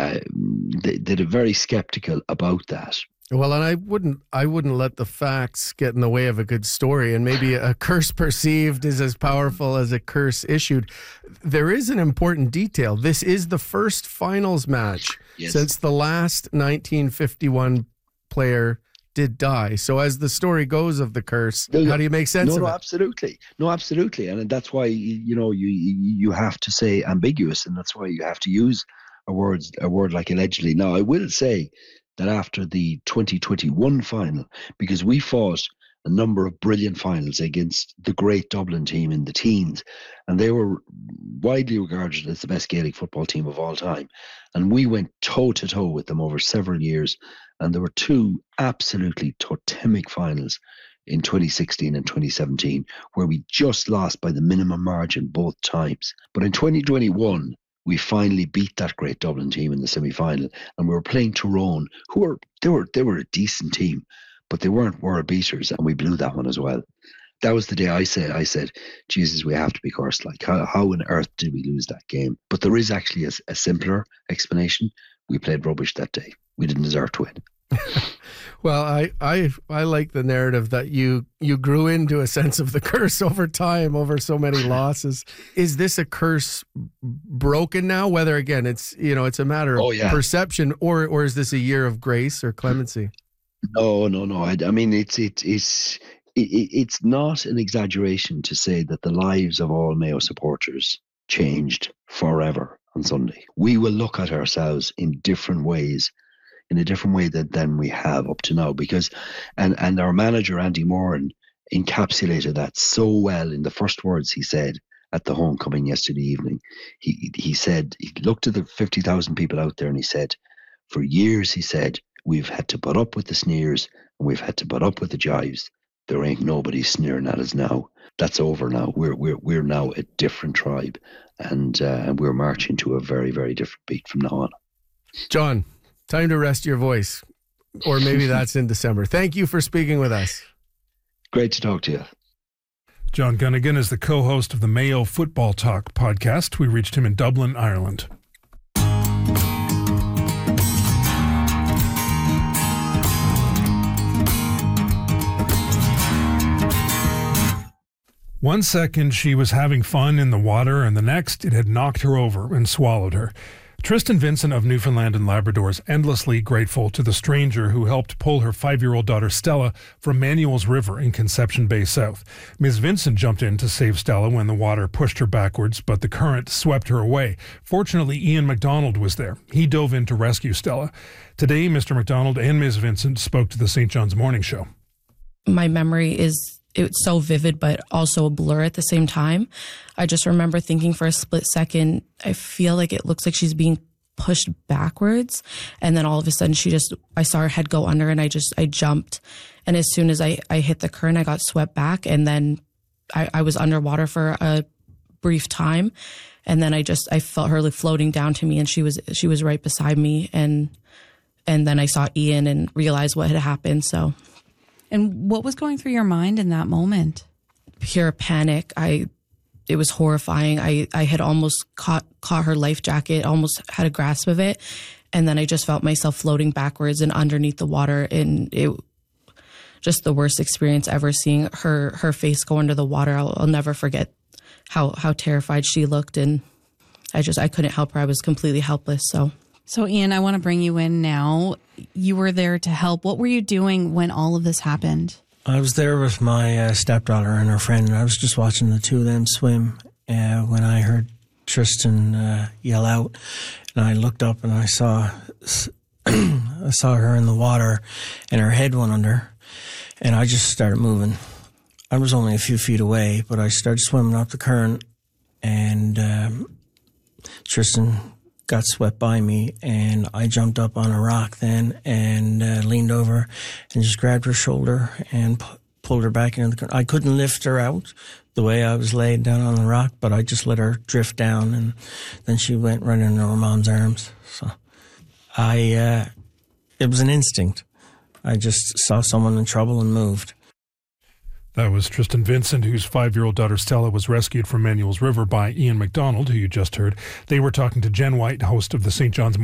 they're very skeptical about that. Well, and I wouldn't let the facts get in the way of a good story. And maybe a curse perceived is as powerful as a curse issued. There is an important detail. This is the first finals match since the last 1951 player did die. So as the story goes of the curse, how do you make sense of it? Absolutely. And that's why, you have to say ambiguous, and that's why you have to use a word like allegedly. Now, I will say that after the 2021 final, because we fought a number of brilliant finals against the great Dublin team in the teens, and they were widely regarded as the best Gaelic football team of all time. And we went toe-to-toe with them over several years, and there were two absolutely totemic finals in 2016 and 2017, where we just lost by the minimum margin both times. But in 2021, we finally beat that great Dublin team in the semi-final, and we were playing Tyrone, they were a decent team, but they weren't world beaters, and we blew that one as well. That was the day I said, Jesus, we have to be cursed. Like, how on earth did we lose that game? But there is actually a simpler explanation. We played rubbish that day. We didn't deserve to win. Well, I like the narrative that you grew into a sense of the curse over time, over so many losses. Is this a curse broken now? Whether, again, it's a matter of perception, or is this a year of grace or clemency? No. I mean, it's not an exaggeration to say that the lives of all Mayo supporters changed forever on Sunday. We will look at ourselves in different ways, in a different way than we have up to now, because and our manager Andy Moran encapsulated that so well in the first words he said at the homecoming yesterday evening. He said, he looked at the 50,000 people out there and he said, for years, he said, we've had to put up with the sneers and we've had to put up with the jives. There ain't nobody sneering at us now. That's over now. We're now a different tribe, and we're marching to a very, very different beat from now on. John, time to rest your voice, or maybe that's in December. Thank you for speaking with us. Great to talk to you. John Gunnigan is the co-host of the Mayo Football Talk podcast. We reached him in Dublin, Ireland. One second she was having fun in the water, and the next it had knocked her over and swallowed her. Tristan Vincent of Newfoundland and Labrador is endlessly grateful to the stranger who helped pull her 5-year-old daughter Stella from Manuel's River in Conception Bay South. Ms. Vincent jumped in to save Stella when the water pushed her backwards, but the current swept her away. Fortunately, Ian MacDonald was there. He dove in to rescue Stella. Today, Mr. MacDonald and Ms. Vincent spoke to the St. John's Morning Show. My memory it's so vivid, but also a blur at the same time. I just remember thinking for a split second, I feel like it looks like she's being pushed backwards. And then all of a sudden I saw her head go under, and I jumped. And as soon as I hit the current, I got swept back. And then I was underwater for a brief time. And then I felt her like floating down to me, and she was right beside me. And then I saw Ian and realized what had happened. So. And what was going through your mind in that moment? Pure panic. It was horrifying. I had almost caught her life jacket, almost had a grasp of it. And then I just felt myself floating backwards and underneath the water. And it just the worst experience ever, seeing her face go under the water. I'll never forget how terrified she looked. And I couldn't help her. I was completely helpless. So, Ian, I want to bring you in now. You were there to help. What were you doing when all of this happened? I was there with my stepdaughter and her friend, and I was just watching the two of them swim when I heard Tristan yell out. And I looked up and I saw her in the water, and her head went under, and I just started moving. I was only a few feet away, but I started swimming up the current, and Tristan got swept by me, and I jumped up on a rock then and leaned over and just grabbed her shoulder and pulled her back into the current. I couldn't lift her out the way I was laid down on the rock, but I just let her drift down, and then she went right into her mom's arms. So it was an instinct. I just saw someone in trouble and moved. That was Tristan Vincent, whose 5-year-old daughter Stella was rescued from Manuel's River by Ian MacDonald, who you just heard. They were talking to Jen White, host of the St. John's